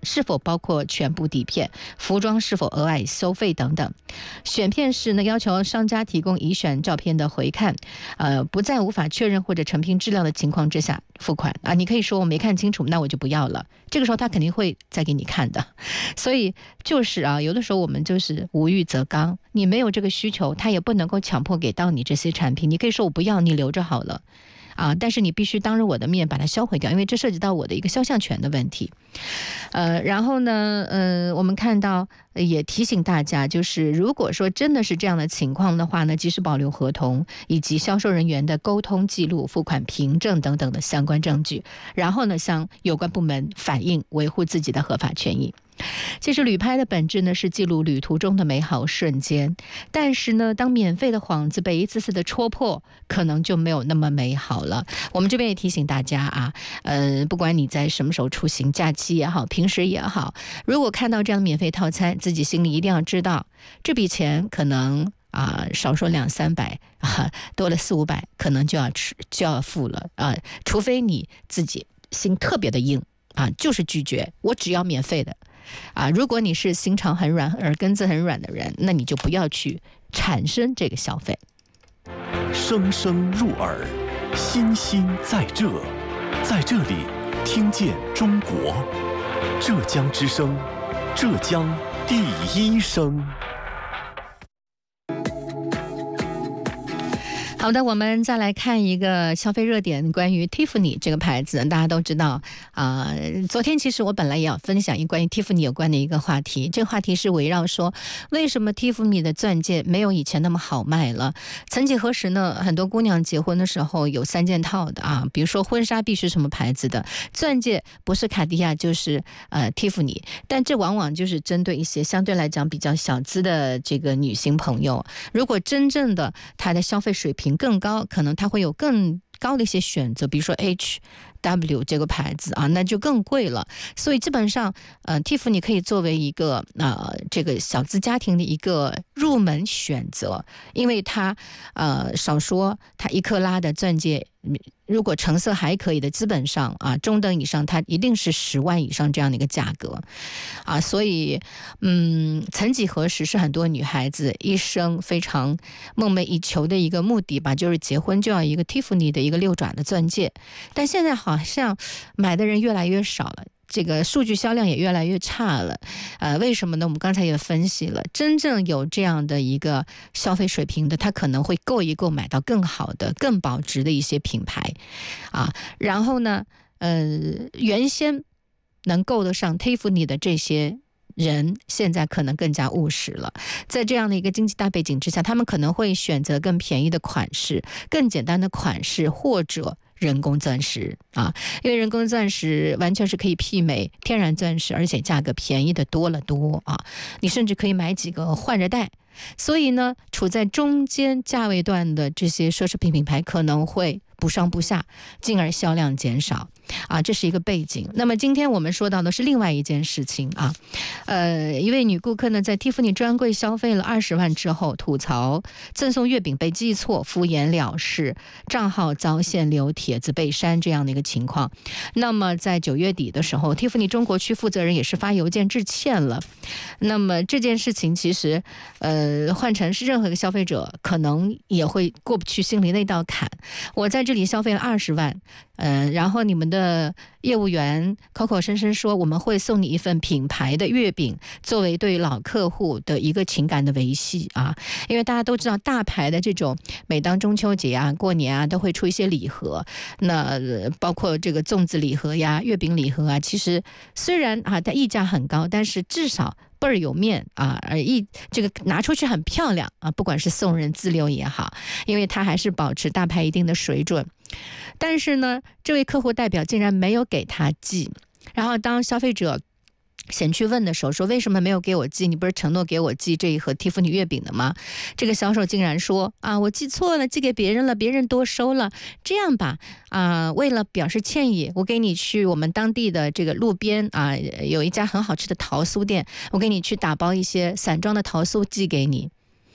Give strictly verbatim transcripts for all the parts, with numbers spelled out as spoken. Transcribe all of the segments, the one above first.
是否包括全部底片，服装是否额外收费等等。选片时呢，要求商家提供已选照片的回看，呃，不在无法确认或者成品质量的情况之下付款啊。你可以说我没看清楚，那我就不要了。这个时候他肯定会再给你看的。所以就是啊，有的时候我们就是无欲则刚，你没有这个需求，他也不能够强迫给到你这些产品。你可以说我不要，你留着好了。啊，但是你必须当着我的面把它销毁掉，因为这涉及到我的一个肖像权的问题。呃，然后呢，呃，我们看到也提醒大家，就是如果说真的是这样的情况的话呢，及时保留合同以及销售人员的沟通记录、付款凭证等等的相关证据，然后呢，向有关部门反映，维护自己的合法权益。其实旅拍的本质呢是记录旅途中的美好瞬间，但是呢，当免费的幌子被一次次的戳破，可能就没有那么美好了。我们这边也提醒大家啊，呃，不管你在什么时候出行，假期也好，平时也好，如果看到这样的免费套餐，自己心里一定要知道，这笔钱可能啊、呃，少说两三百啊，多了四五百，可能就要吃就要付了啊、呃，除非你自己心特别的硬啊，就是拒绝，我只要免费的。啊，如果你是心肠很软、耳根子很软的人，那你就不要去产生这个消费。 声声入耳，心心在这，在这里听见中国，浙江之声，浙江第一声。 好的，我们再来看一个消费热点，关于 Tiffany 这个牌子，大家都知道啊、呃。昨天其实我本来也要分享一关于 Tiffany 有关的一个话题，这个话题是围绕说，为什么 Tiffany 的钻戒没有以前那么好卖了？曾几何时呢，很多姑娘结婚的时候有三件套的啊，比如说婚纱必须什么牌子的，钻戒不是卡地亚就是呃 Tiffany， 但这往往就是针对一些相对来讲比较小资的这个女性朋友，如果真正的她的消费水平更高，可能它会有更高的一些选择，比如说 H W 这个牌子啊，那就更贵了。所以基本上，呃 ，Tiffany 可以作为一个呃这个小资家庭的一个入门选择，因为它呃少说它一克拉的钻戒，如果成色还可以的，基本上啊中等以上，它一定是十万以上这样的一个价格啊。所以，嗯，曾几何时是很多女孩子一生非常梦寐以求的一个目的吧，就是结婚就要一个 Tiffany 的一个六爪的钻戒，但现在好像买的人越来越少了。这个数据销量也越来越差了，呃，为什么呢？我们刚才也分析了，真正有这样的一个消费水平的，他可能会购一购买到更好的、更保值的一些品牌，啊，然后呢，呃，原先能够得上 Tiffany 的这些人现在可能更加务实了，在这样的一个经济大背景之下，他们可能会选择更便宜的款式、更简单的款式，或者人工钻石啊，因为人工钻石完全是可以媲美天然钻石，而且价格便宜的多了多啊！你甚至可以买几个换着戴。所以呢，处在中间价位段的这些奢侈品品牌可能会不上不下，进而销量减少啊，这是一个背景。那么今天我们说到的是另外一件事情啊，呃，一位女顾客呢在 Tiffany 专柜消费了二十万之后，吐槽赠送月饼被记错、敷衍了事，账号遭限流、帖子被删这样的一个情况。那么在九月底的时候 ，Tiffany 中国区负责人也是发邮件致歉了。那么这件事情其实，呃，换成是任何一个消费者，可能也会过不去心里那道坎。我在这里消费了二十万，嗯、呃，然后你们的业务员口口声声说我们会送你一份品牌的月饼，作为对老客户的一个情感的维系啊。因为大家都知道，大牌的这种每当中秋节啊、过年啊，都会出一些礼盒，那、呃、包括这个粽子礼盒呀、月饼礼盒啊，其实虽然啊它溢价很高，但是至少倍儿有面啊，而一这个拿出去很漂亮啊，不管是送人自留也好，因为它还是保持大牌一定的水准。但是呢，这位客户代表竟然没有给他寄，然后当消费者先去问的时候，说为什么没有给我寄？你不是承诺给我寄这一盒蒂芙尼月饼的吗？这个销售竟然说啊，我寄错了，寄给别人了，别人多收了。这样吧，啊，为了表示歉意，我给你去我们当地的这个路边啊，有一家很好吃的桃酥店，我给你去打包一些散装的桃酥寄给你。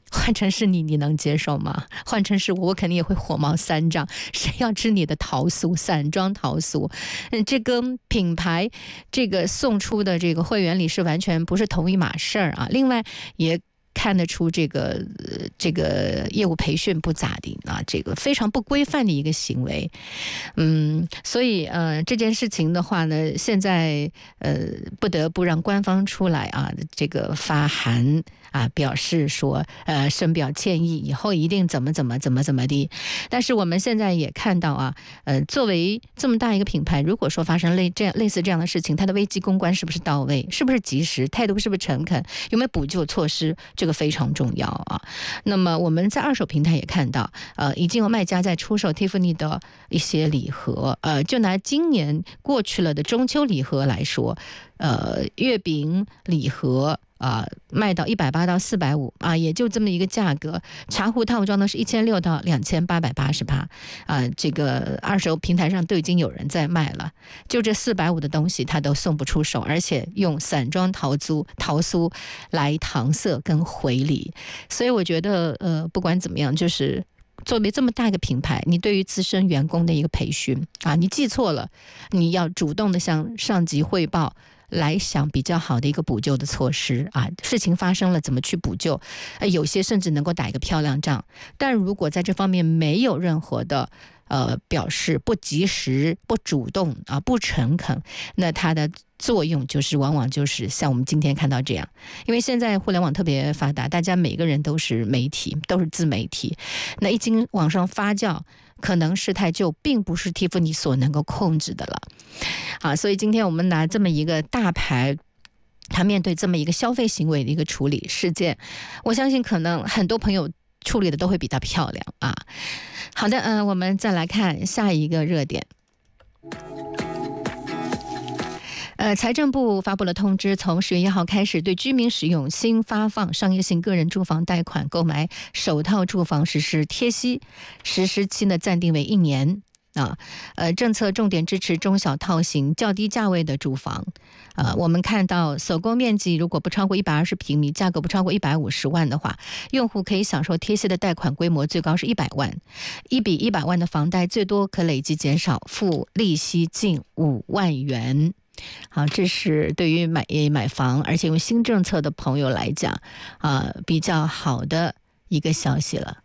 换成是你，你能接受吗？换成是我，我肯定也会火冒三丈。谁要吃你的桃酥，散装桃酥？嗯，这跟品牌这个送出的这个会员里是完全不是同一码事儿啊。另外也看得出这个、呃、这个业务培训不咋地啊，这个非常不规范的一个行为。嗯，所以呃这件事情的话呢，现在呃不得不让官方出来啊，这个发函啊，表示说呃深表歉意，以后一定怎么怎么怎么怎么的。但是我们现在也看到啊，呃作为这么大一个品牌，如果说发生类这样类似这样的事情，它的危机公关是不是到位，是不是及时，态度是不是诚恳，有没有补救措施，这个非常重要啊。那么我们在二手平台也看到，呃已经有卖家在出售 Tiffany 的一些礼盒，呃就拿今年过去了的中秋礼盒来说，呃月饼礼盒啊、呃，卖到一百八到四百五啊，也就这么一个价格。茶壶套装呢是一千六到两千八百八十八啊，这个二手平台上都已经有人在卖了。就这四百五的东西，它都送不出手，而且用散装桃酥桃酥来搪塞跟回礼。所以我觉得，呃，不管怎么样，就是作为这么大一个品牌，你对于资深员工的一个培训啊，你记错了，你要主动的向上级汇报，来想比较好的一个补救的措施啊，事情发生了怎么去补救，呃、有些甚至能够打一个漂亮仗。但如果在这方面没有任何的呃表示，不及时、不主动啊、不诚恳，那它的作用就是往往就是像我们今天看到这样。因为现在互联网特别发达，大家每个人都是媒体，都是自媒体，那一经往上发酵，可能事态就并不是 Tiffany 所能够控制的了。啊，所以今天我们拿这么一个大牌，他面对这么一个消费行为的一个处理事件，我相信可能很多朋友处理的都会比他漂亮啊。好的，嗯、呃，我们再来看下一个热点。呃，财政部发布了通知，从十月一号开始，对居民使用新发放商业性个人住房贷款购买首套住房实施贴息，实施期呢暂定为一年。啊，呃，政策重点支持中小套型、较低价位的住房。呃，我们看到首购面积如果不超过一百二十平米，价格不超过一百五十万的话，用户可以享受贴息的贷款规模最高是一百万，一笔一百万的房贷最多可累计减少付利息近五万元。好，这是对于买买房而且用新政策的朋友来讲，啊、呃，比较好的一个消息了。